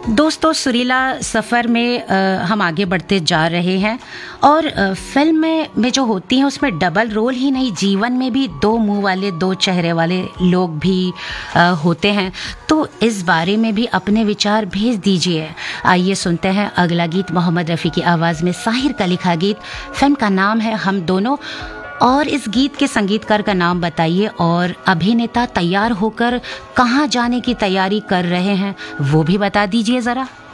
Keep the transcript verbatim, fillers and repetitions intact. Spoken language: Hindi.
दोस्तों, सुरीला सफ़र में आ, हम आगे बढ़ते जा रहे हैं और आ, फिल्म में, में जो होती हैं उसमें डबल रोल ही नहीं, जीवन में भी दो मुंह वाले, दो चेहरे वाले लोग भी आ, होते हैं। तो इस बारे में भी अपने विचार भेज दीजिए। आइए सुनते हैं अगला गीत, मोहम्मद रफ़ी की आवाज़ में साहिर का लिखा गीत। फिल्म का नाम है हम दोनों, और इस गीत के संगीतकार का नाम बताइए और अभिनेता तैयार होकर कहाँ जाने की तैयारी कर रहे हैं वो भी बता दीजिए ज़रा।